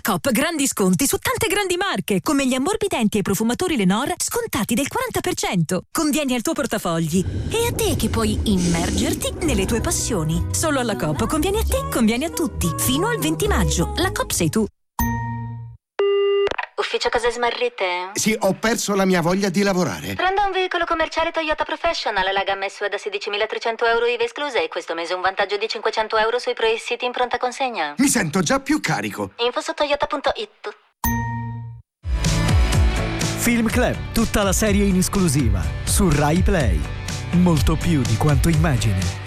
Coop grandi sconti su tante grandi marche, come gli ammorbidenti e i profumatori Lenor, scontati del 40%. Convieni al tuo portafogli. E a te che puoi immergerti nelle tue passioni. Solo alla Coop conviene a te, conviene a tutti. Fino al 20 maggio. La Coop sei tu. Ufficio cose smarrite? Sì, ho perso la mia voglia di lavorare. Prenda un veicolo commerciale Toyota Professional, la gamma SUV da 16.300 euro IVA esclusa e questo mese un vantaggio di 500 euro sui Pro-City in pronta consegna. Mi sento già più carico. Info su toyota.it. Film Club, tutta la serie in esclusiva su Rai Play. Molto più di quanto immagini.